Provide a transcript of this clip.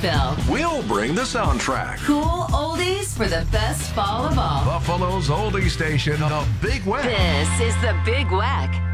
Phil. We'll bring the soundtrack. Cool oldies for the best fall of all. Buffalo's oldie station, The Big Wack. This is The Big Wack